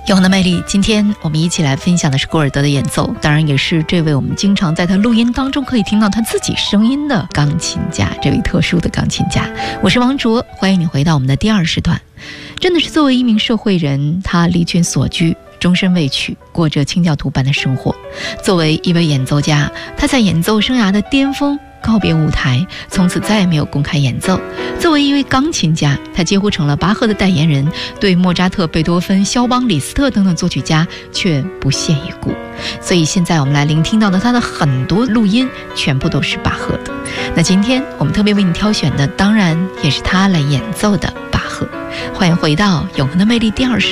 永恒的魅力，今天我们一起来分享的是古尔德的演奏，当然也是这位我们经常在他录音当中可以听到他自己声音的钢琴家，这位特殊的钢琴家。我是王卓，欢迎你回到我们的第二时段。真的是作为一名社会人，他离群索居，终身未娶，过着清教徒般的生活。作为一位演奏家，他在演奏生涯的巅峰告别舞台，从此再也没有公开演奏。作为一位钢琴家，他几乎成了巴赫的代言人，对莫扎特、贝多芬、肖邦、李斯特等等作曲家却不屑一顾。所以现在我们来聆听到的他的很多录音全部都是巴赫的。那今天我们特别为你挑选的当然也是他来演奏的巴赫。欢迎回到永恒的魅力第二时